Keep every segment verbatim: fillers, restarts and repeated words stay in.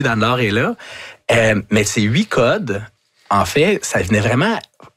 dans le Nord et là. Euh, mais ces huit codes, en fait, ça venait vraiment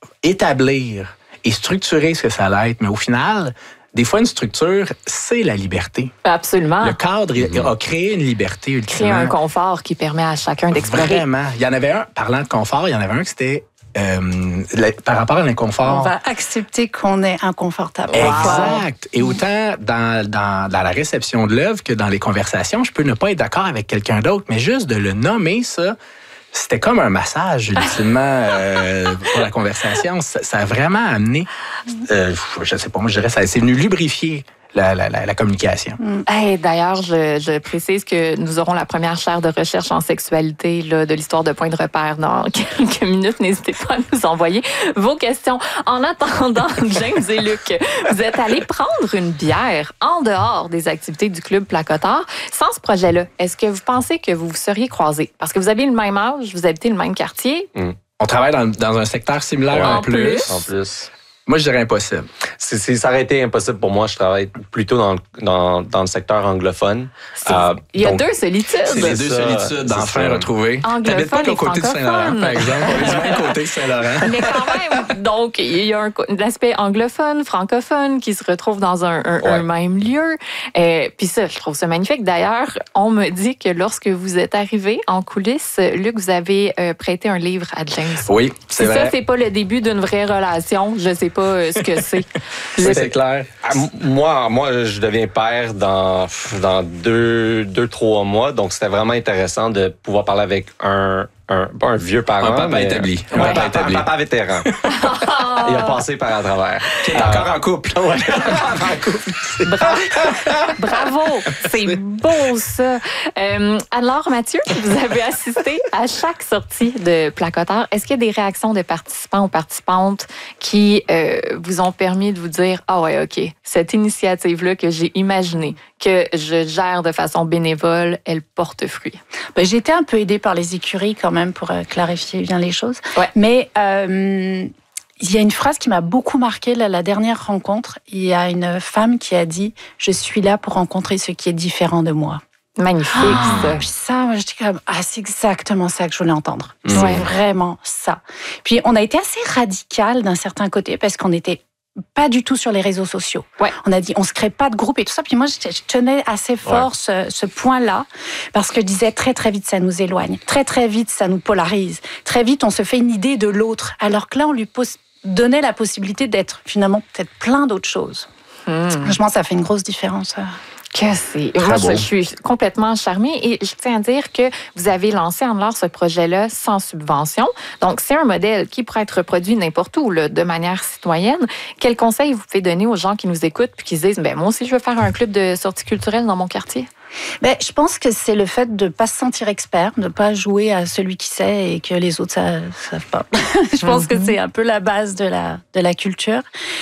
établir et structurer ce que ça allait être. Mais au final, des fois, une structure, c'est la liberté. Absolument. Le cadre mm-hmm. a créé une liberté, ultimement. Créer un confort qui permet à chacun d'explorer. Vraiment. Il y en avait un, parlant de confort, il y en avait un qui c'était euh, la, par rapport à l'inconfort. On va accepter qu'on est inconfortable. Exact. Et autant dans, dans, dans la réception de l'œuvre que dans les conversations, je peux ne pas être d'accord avec quelqu'un d'autre, mais juste de le nommer, ça, c'était comme un massage, ultimement, euh, pour la conversation. Ça, ça a vraiment amené, euh, je sais pas, moi, je dirais, ça c'est venu lubrifier La, la, la, la communication. Hey, d'ailleurs, je, je précise que nous aurons la première chaire de recherche en sexualité là, de l'histoire de Point de repère dans quelques minutes. N'hésitez pas à nous envoyer vos questions. En attendant, James et Luc, vous êtes allés prendre une bière en dehors des activités du Club Placotard. Sans ce projet-là, est-ce que vous pensez que vous vous seriez croisés? Parce que vous avez le même âge, vous habitez le même quartier. Mm. On travaille dans, dans un secteur similaire ouais, en plus. En plus. Moi, je dirais impossible. C'est, c'est, ça aurait été impossible pour moi. Je travaille plutôt dans, dans, dans le secteur anglophone. Euh, Il y a donc, deux solitudes. C'est les deux ça, solitudes d'enfin retrouvées. T'habites pas au côté de Saint-Laurent, par exemple. On est du même côté de Saint-Laurent. Mais quand même, donc, il y a un, l'aspect anglophone, francophone qui se retrouve dans un, un, ouais. un même lieu. Euh, Puis ça, je trouve ça magnifique. D'ailleurs, on me dit que lorsque vous êtes arrivé en coulisses, Luc, vous avez euh, prêté un livre à James. Oui, c'est vrai. Ça, c'est pas le début d'une vraie relation. Je sais pas ce que c'est. c'est, c'est clair. Moi, moi, je deviens père dans, dans deux, deux, trois mois. Donc, c'était vraiment intéressant de pouvoir parler avec un, un, pas un vieux parent. Un papa mais établi. Un, un, papa, un papa vétéran. Il a passé par à travers. Qui est encore en couple. Ouais. en couple. Bravo. Bravo. C'est beau, ça. Euh, alors, Mathieu, vous avez assisté à chaque sortie de Placotard. Est-ce qu'il y a des réactions de participants ou participantes qui euh, vous ont permis de vous dire « Ah ouais, OK, cette initiative-là que j'ai imaginée, que je gère de façon bénévole, elle porte fruit. » Ben, j'ai été un peu aidée par les écuries quand même pour euh, clarifier bien les choses. Ouais. Mais euh, il y a une phrase qui m'a beaucoup marquée là, la dernière rencontre. Il y a une femme qui a dit « Je suis là pour rencontrer ce qui est différent de moi ». Magnifique, ah, ça. Puis ça, moi, j'étais comme, ah, c'est exactement ça que je voulais entendre. Mmh. C'est Ouais. vraiment ça. Puis on a été assez radical d'un certain côté parce qu'on était pas du tout sur les réseaux sociaux. Ouais. On a dit, on se crée pas de groupe et tout ça. Puis moi, je tenais assez fort ouais. ce, ce point-là parce que je disais très, très vite, ça nous éloigne. Très, très vite, ça nous polarise. Très vite, on se fait une idée de l'autre. Alors que là, on lui pose, donnait la possibilité d'être finalement peut-être plein d'autres choses. Mmh. Franchement, ça fait une grosse différence. Que c'est. Moi, je, je suis complètement charmée et je tiens à dire que vous avez lancé en l'art ce projet-là sans subvention. Donc, c'est un modèle qui pourrait être reproduit n'importe où, là, de manière citoyenne. Quel conseil vous pouvez donner aux gens qui nous écoutent et qui se disent, ben moi aussi, je veux faire un club de sortie culturelle dans mon quartier? Ben, je pense que c'est le fait de ne pas se sentir expert, de ne pas jouer à celui qui sait et que les autres ne savent pas. Je pense mm-hmm. que c'est un peu la base de la, de la culture.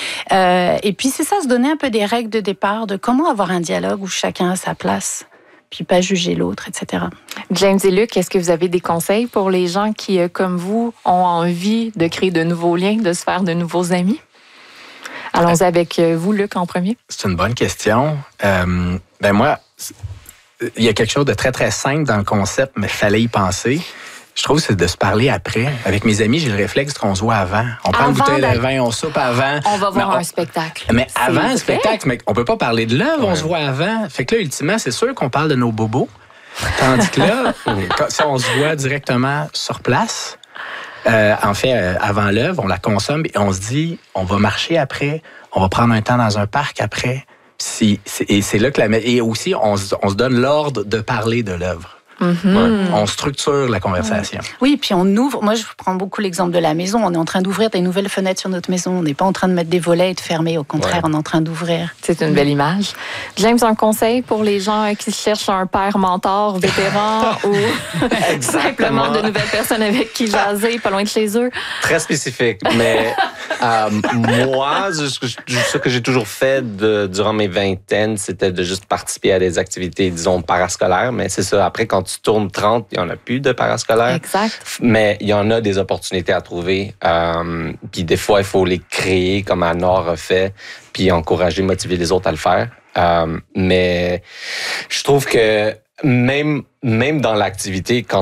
Euh, et puis c'est ça, se donner un peu des règles de départ, de comment avoir un dialogue où chacun a sa place, puis pas juger l'autre, et cetera. James et Luc, est-ce que vous avez des conseils pour les gens qui, comme vous, ont envie de créer de nouveaux liens, de se faire de nouveaux amis? Allons-y avec vous, Luc, en premier. C'est une bonne question. Euh, ben moi... Il y a quelque chose de très, très simple dans le concept, mais il fallait y penser. Je trouve que c'est de se parler après. Avec mes amis, j'ai le réflexe qu'on se voit avant. On prend une bouteille de vin, on soupe avant. On va voir on, un spectacle. Mais c'est avant le spectacle, mais on peut pas parler de l'œuvre, ouais. on se voit avant. Fait que là, ultimement, c'est sûr qu'on parle de nos bobos. Tandis que là, si on se voit directement sur place, euh, en fait, euh, avant l'œuvre, on la consomme et on se dit, on va marcher après, on va prendre un temps dans un parc après. C'est, c'est, et c'est là que la et aussi on, on se donne l'ordre de parler de l'œuvre. Mm-hmm. Ouais. On structure la conversation. Oui, puis on ouvre. Moi, je prends beaucoup l'exemple de la maison. On est en train d'ouvrir des nouvelles fenêtres sur notre maison. On n'est pas en train de mettre des volets et de fermer. Au contraire, ouais. on est en train d'ouvrir. C'est une belle image. James, un conseil pour les gens qui cherchent un père mentor vétéran ou simplement de nouvelles personnes avec qui jaser, pas loin de chez eux? Très spécifique, mais euh, moi, ce que j'ai toujours fait de, durant mes vingtaines, c'était de juste participer à des activités, disons, parascolaires. Mais c'est ça, après, quand tu tournes trente, il n'y en a plus de parascolaires. Exact. Mais il y en a des opportunités à trouver. Euh, puis des fois, il faut les créer comme Anna a fait, puis encourager, motiver les autres à le faire. Euh, mais je trouve que même, même dans l'activité, quand